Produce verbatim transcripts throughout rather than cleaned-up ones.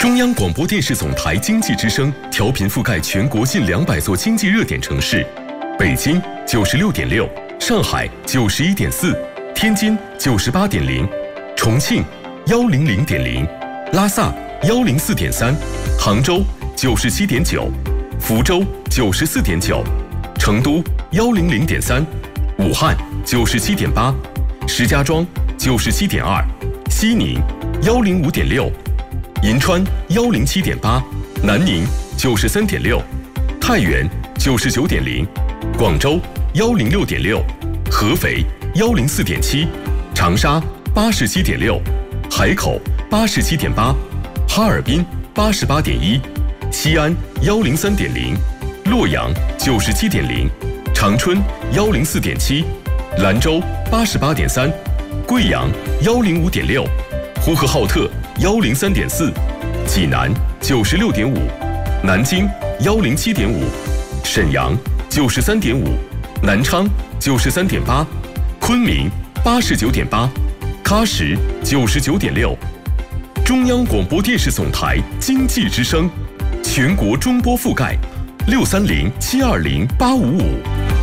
中央广播电视总台经济之声调频覆盖全国近两百座经济热点城市：北京九十六点六，上海九十一点四，天津九十八点零，重庆幺零零点零，拉萨幺零四点三，杭州九十七点九，福州九十四点九，成都幺零零点三，武汉九十七点八，石家庄九十七点二，西宁幺零五点六。银川幺零七点八，南宁九十三点六，太原九十九点零，广州幺零六点六，合肥幺零四点七，长沙八十七点六，海口八十七点八，哈尔滨八十八点一，西安幺零三点零，洛阳九十七点零，长春幺零四点七，兰州八十八点三，贵阳幺零五点六，呼和浩特幺零三点四，济南九十六点五，南京幺零七点五，沈阳九十三点五，南昌九十三点八，昆明八十九点八，喀什九十九点六。中央广播电视总台经济之声，全国中波覆盖六三零七二零八五五。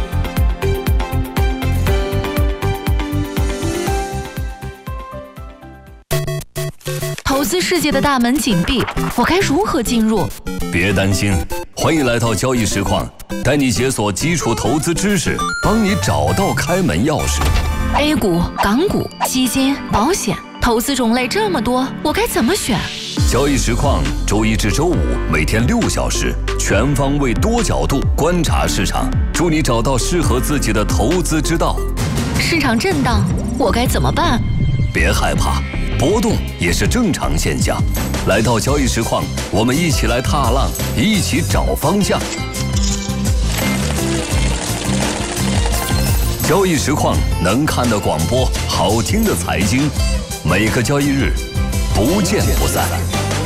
投资世界的大门紧闭，我该如何进入？ 别担心，欢迎来到交易实况，带你解锁基础投资知识，帮你找到开门钥匙。 A 股、港股、基金、保险，投资种类这么多，我该怎么选？ 交易实况周一至周五每天六小时，全方位多角度观察市场，助你找到适合自己的投资之道。 市场震荡，我该怎么办？ 别害怕，波动也是正常现象。来到交易实况，我们一起来踏浪，一起找方向。交易实况能看的广播，好听的财经，每个交易日不见不散。